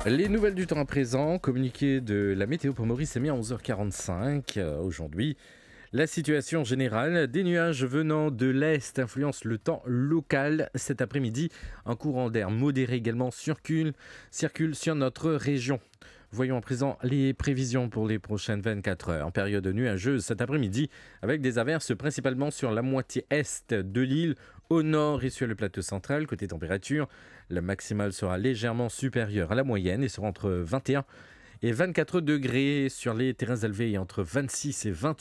Les nouvelles du temps à présent, communiqué de la météo pour Maurice est mis à 11h45 aujourd'hui. La situation générale, des nuages venant de l'est influencent le temps local. Cet après-midi, un courant d'air modéré également circule sur notre région. Voyons à présent les prévisions pour les prochaines 24 heures. En période nuageuse cet après-midi, avec des averses principalement sur la moitié est de l'île, au nord et sur le plateau central. Côté température, la maximale sera légèrement supérieure à la moyenne et sera entre 21 et 24 degrés sur les terrains élevés et entre 26 et 28